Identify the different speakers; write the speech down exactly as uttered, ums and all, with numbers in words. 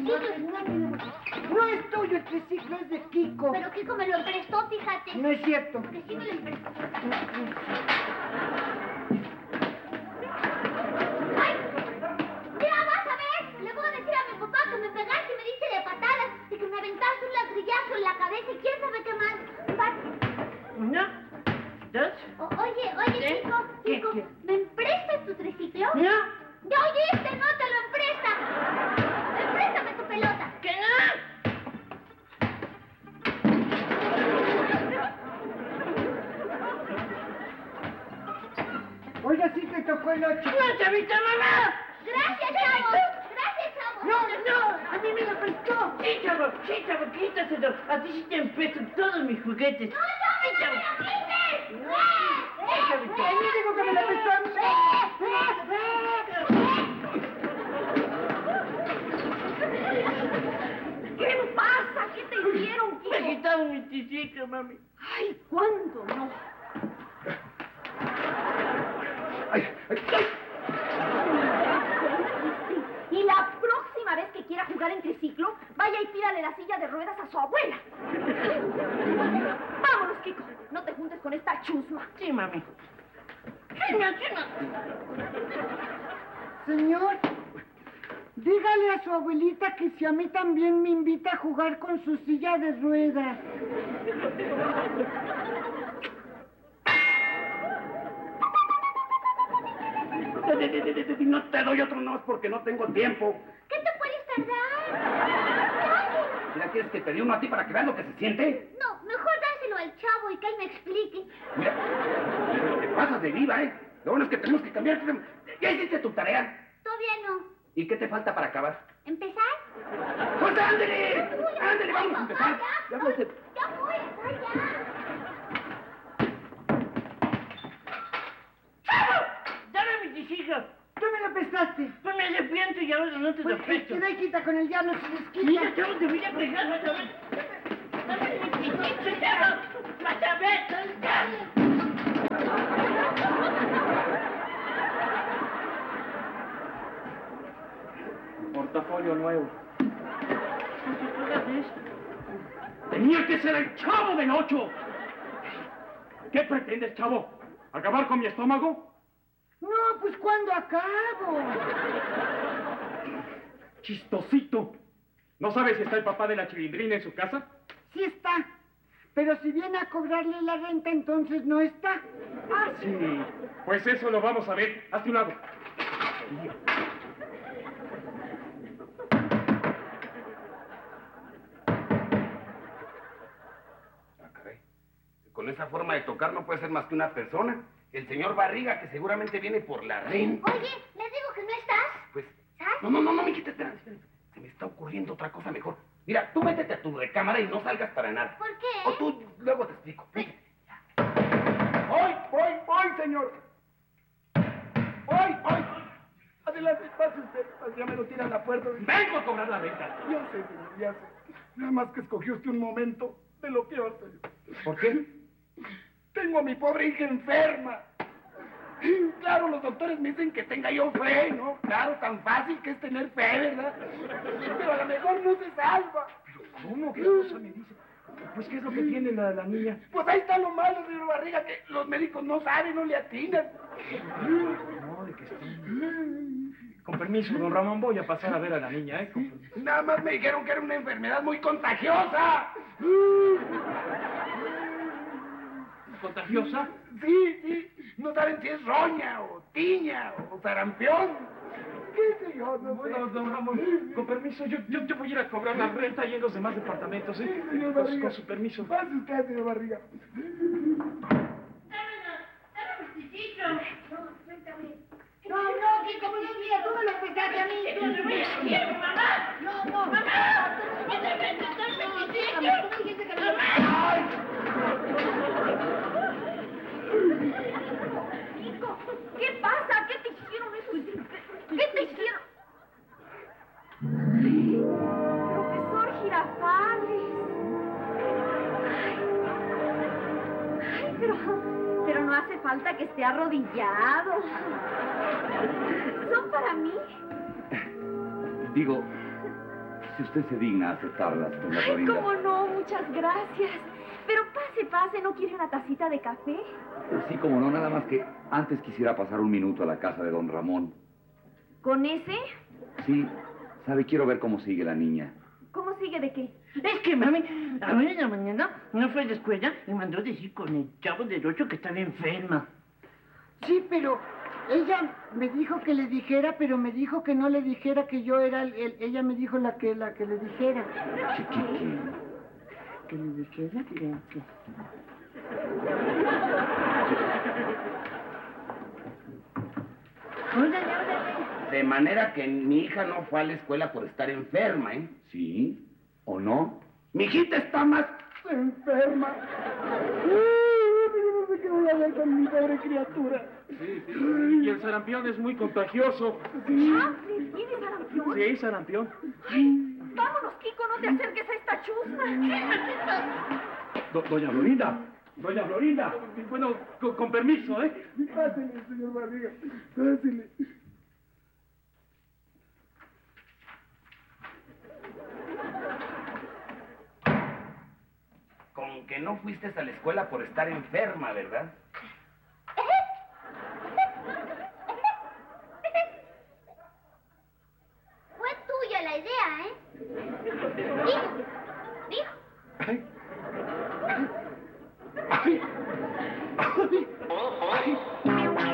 Speaker 1: No es tuyo el triciclo, es de Kiko.
Speaker 2: Pero Kiko me lo prestó, fíjate.
Speaker 1: No es cierto.
Speaker 2: Porque sí me lo prestó. ¡Ay! ¡Mira, vas a ver! Le voy a decir a mi papá que me pegaste y me diste de patadas y que me aventaste un ladrillazo en la cabeza y quién sabe qué más. Va.
Speaker 3: ¿Uno? ¿Dos?
Speaker 2: O- oye, oye,
Speaker 3: ¿Eh?
Speaker 2: Kiko, Kiko,
Speaker 3: ¿Qué, qué?
Speaker 2: ¿me emprestas tu triciclo?
Speaker 3: ¿No?
Speaker 2: ¡Ya oíste! ¡No te lo empresta! ¡Empréstame tu pelota!
Speaker 3: ¡Que no!
Speaker 1: Oiga, sí te tocó el ocho.
Speaker 3: ¡No, chavita, mamá!
Speaker 2: ¡Gracias, chavos! ¡Gracias, chavos!
Speaker 1: No, no, a mí me lo prestó.
Speaker 3: Sí, chavo, sí, chavo, quítaselo. A ti sí te empresto todos mis juguetes.
Speaker 2: ¡No, no,
Speaker 3: Sí,
Speaker 2: no
Speaker 3: chavo.
Speaker 2: me lo quites!
Speaker 3: No, sí, chavita.
Speaker 1: A mí digo que me lo prestó a mí.
Speaker 4: ¿Qué pasa? ¿Qué te hicieron, Kiko?
Speaker 3: Me quitaron mi triciclo, mami.
Speaker 4: Ay, ¿cuándo no?
Speaker 5: ¡Ay, ay, ay!
Speaker 4: Y la próxima vez que quiera jugar en triciclo, vaya y pídale la silla de ruedas a su abuela. Vámonos, Kiko. No te juntes con esta chusma.
Speaker 3: Sí, mami. Chima, chima.
Speaker 1: Señor, dígale a su abuelita que si a mí también me invita a jugar con su silla de ruedas.
Speaker 5: No te doy otro no porque no tengo tiempo.
Speaker 2: ¿Qué te puedes tardar?
Speaker 5: Mira, ¿quieres que te dé uno a ti para que veas lo que se siente?
Speaker 2: No, mejor dáselo al chavo y que él me explique.
Speaker 5: Mira, pero te pasas de viva, ¿eh? Lo bueno es que tenemos que cambiar. ¿Ya hiciste tu tarea?
Speaker 2: Todavía no.
Speaker 5: ¿Y qué te falta para acabar?
Speaker 2: ¿Empezar?
Speaker 5: ¡Pues ándale! ¡Ándale, vamos a
Speaker 2: Ay,
Speaker 5: empezar!
Speaker 2: Ya,
Speaker 5: Ya
Speaker 2: voy,
Speaker 5: no te...
Speaker 2: ya voy, ay, ya.
Speaker 3: Dame mi triciclo.
Speaker 1: Tú me lo prestaste.
Speaker 3: Pues me arrepiento y ahora no te lo
Speaker 1: Pues
Speaker 3: presto.
Speaker 1: queda y quita con el diablo se les
Speaker 3: Mira,
Speaker 1: quita.
Speaker 3: chavo, te voy a pegar otra vez. Dame mi triciclo, chavo. Otra vez,
Speaker 5: Portafolio nuevo. Tenía que ser el chavo del ocho. ¿Qué pretendes, chavo? ¿Acabar con mi estómago?
Speaker 1: No, pues ¿cuándo acabo?
Speaker 5: Chistosito. ¿No sabes si está el papá de la Chilindrina en su casa?
Speaker 1: Sí está. Pero si viene a cobrarle la renta, entonces no está.
Speaker 5: Ah, sí. Pues eso lo vamos a ver. Hazte un lado. Ah, caray. Con esa forma de tocar no puede ser más que una persona. El señor Barriga, que seguramente viene por la renta.
Speaker 2: Oye, les digo que no estás.
Speaker 5: Pues...
Speaker 2: ¿Sabes?
Speaker 5: No, no, no, no me quites. Espera, espera. Se me está ocurriendo otra cosa mejor. Mira, tú métete a tu recámara y no salgas para nada.
Speaker 2: ¿Por qué?
Speaker 5: O tú, luego te explico. Voy, voy, voy, señor. Voy, voy. Adelante, pase usted. Ya me lo tiran a la puerta. Vengo a cobrar la renta. Ya sé, señor, ya sé. Nada más que escogió usted un momento de lo peor, señor. ¿Por qué? Tengo a mi pobre hija enferma. Claro, los doctores me dicen que tenga yo fe, ¿no? Claro, tan fácil que es tener fe, ¿verdad? Pero a lo mejor no se salva. ¿Pero cómo? ¿Qué cosa me dice? Pues, ¿qué es lo que tiene la, la niña? Pues ahí está lo malo, señor Barriga, que los médicos no saben, no le atinan. No, de que está... Con permiso, don Ramón, voy a pasar a ver a la niña, ¿eh? Con permiso. Nada más me dijeron que era una enfermedad muy contagiosa. ¿Contagiosa? Sí, sí. No saben si es roña o tiña o sarampión. ¿Qué sé yo? No bueno, sé. Don Ramón, con permiso, yo, yo, yo voy a ir a cobrar la renta y en los demás departamentos, ¿eh? Sí, señor Barriga. Con su permiso. Pase usted, señor Barriga.
Speaker 1: No, no, que como no mira, tú me lo prestaste a mí.
Speaker 3: ¡No le voy a decir, mamá!
Speaker 1: No, no.
Speaker 3: ¡Mamá! ¡Que te metes en mi triciclo!
Speaker 1: Tú dijiste que me lo
Speaker 4: Kiko, ¿qué pasa? ¿Qué te hicieron esos? ¿Qué te hicieron? Profesor Girafales. Ay, pero, pero no hace falta que esté arrodillado. ¿Son para mí?
Speaker 5: Digo,
Speaker 6: Si usted se digna a aceptarlas, doña Florinda.
Speaker 4: ¿Cómo no? Muchas gracias. Pero pase, pase, ¿no quiere una tacita de café?
Speaker 6: Sí, como no, nada más que antes quisiera pasar un minuto a la casa de don Ramón.
Speaker 4: ¿Con ese?
Speaker 6: Sí, sabe, quiero ver cómo sigue la niña.
Speaker 4: ¿Cómo sigue de qué?
Speaker 3: Es que, mami, a ver en la mañana no fue a la escuela y mandó decir con el chavo del ocho que estaba enferma.
Speaker 1: Sí, pero ella me dijo que le dijera, pero me dijo que no le dijera que yo era el... el- ella me dijo la que, la que le dijera.
Speaker 6: ¿Qué, qué, qué?
Speaker 1: ¿Que le dijera? Que, que...
Speaker 3: Órale, órale.
Speaker 7: De manera que mi hija no fue a la escuela por estar enferma, ¿eh?
Speaker 6: ¿Sí? ¿O no?
Speaker 7: Mi hijita está más...
Speaker 5: Enferma. Uy, yo no sé qué voy a hacer con mi pobre criatura.
Speaker 8: Sí, sí. Y el sarampión es muy contagioso.
Speaker 4: ¿Chaplin, tiene sarampión?
Speaker 8: Sí, sarampión.
Speaker 4: Ay, vámonos, Kiko, no te acerques a esta chusma.
Speaker 8: Do- doña Florinda. Doña Florinda. Bueno, con, con permiso, ¿eh?
Speaker 5: Pásele, señor Barriga. Pásele.
Speaker 7: Con que no fuiste a la escuela por estar enferma, ¿verdad?
Speaker 2: Fue tuya la idea, ¿eh? Dijo, dijo.
Speaker 5: Ay. Ay. Ay. Ay.